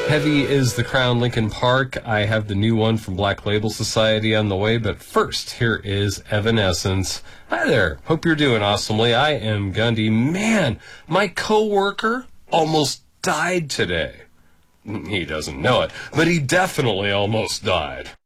Heavy is the Crown Lincoln Park. I have the new one from Black Label Society on the way, but first, here is Evanescence. Hi there. Hope you're doing awesomely. I am Gundy. Man, my coworker almost died today. He doesn't know it, but he definitely almost died.